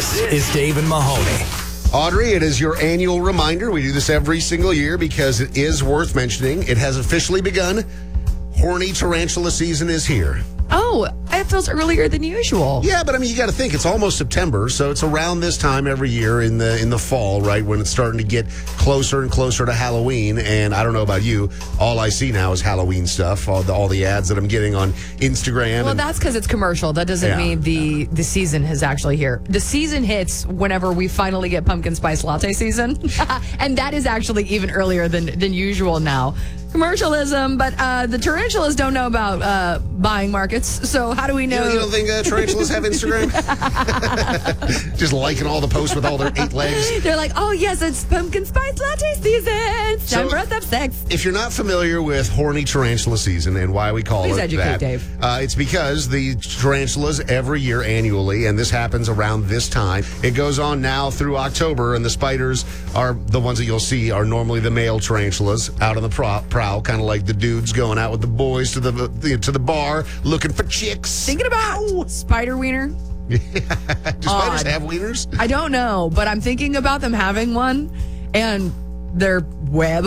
This is Dave and Mahoney. Audrey, it is your annual reminder. We do this every single year because it is worth mentioning. It has officially begun. Horny tarantula season is here. Oh, it feels earlier than usual. Yeah, but I mean, you got to think it's almost September, so it's around this time every year in the fall, right, when it's starting to get closer and closer to Halloween. And I don't know about you, all I see now is Halloween stuff. All the ads that I'm getting on Instagram. Well, that's because it's commercial. That doesn't mean the season is actually here. The season hits whenever we finally get pumpkin spice latte season, and that is actually even earlier than usual now. Commercialism, but the tarantulas don't know about buying markets. So how do we know? You don't think tarantulas have Instagram? Just liking all the posts with all their 8 legs. They're like, oh yes, it's pumpkin spice latte season. It's time for us to have sex. If you're not familiar with horny tarantula season and why we call Please it educate that, Dave. It's because the tarantulas every year annually, and this happens around this time. It goes on now through October, and the spiders are the ones that you'll see are normally the male tarantulas out on the prowl, kind of like the dudes going out with the boys to the bar looking for chicks. Thinking about spider wiener. Do spiders have wieners? I don't know, but I'm thinking about them having one and their web.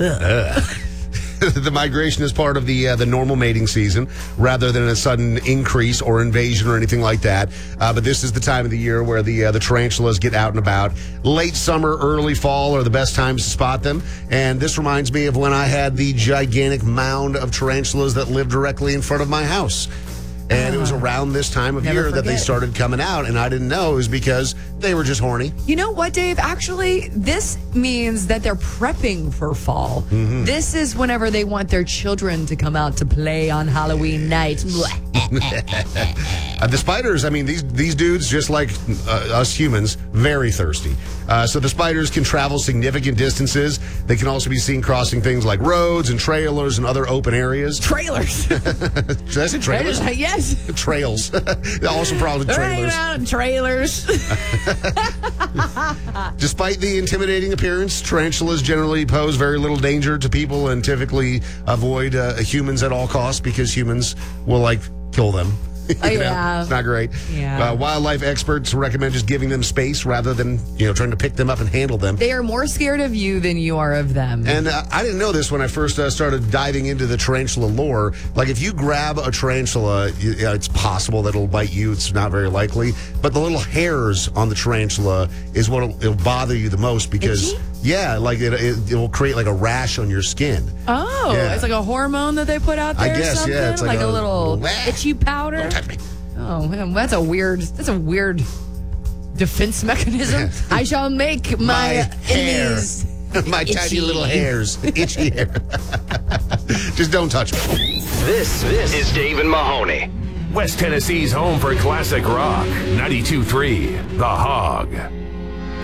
The migration is part of the normal mating season rather than a sudden increase or invasion or anything like that. But this is the time of the year where the tarantulas get out and about. Late summer, early fall are the best times to spot them. And this reminds me of when I had the gigantic mound of tarantulas that lived directly in front of my house. And it was around this time of year that they started coming out, and I didn't know it was because they were just horny. You know what, Dave? Actually, this means that they're prepping for fall. Mm-hmm. This is whenever they want their children to come out to play on Halloween night. The spiders, I mean, these dudes, just like us humans, very thirsty. So the spiders can travel significant distances. They can also be seen crossing things like roads and trailers and other open areas. Trailers. Did I say trailers? Yes. Trails. Also probably trailers. Trailers. Despite the intimidating appearance, tarantulas generally pose very little danger to people and typically avoid humans at all costs because humans will, kill them. Yeah. It's not great. Yeah. Wildlife experts recommend just giving them space rather than, trying to pick them up and handle them. They are more scared of you than you are of them. And I didn't know this when I first started diving into the tarantula lore. Like, if you grab a tarantula, it's possible that it'll bite you. It's not very likely. But the little hairs on the tarantula is what it'll bother you the most because... Itchy? Yeah, it will create like a rash on your skin. Oh, yeah. It's like a hormone that they put out there. I guess, or something? yeah, it's like a little itchy powder. Don't touch me. Oh, man, that's a weird defense mechanism. I shall make my enemies my itchy. tiny little hairs itchy hair. Just don't touch me. This is Dave and Mahoney. West Tennessee's home for classic rock. 92.3 The Hog.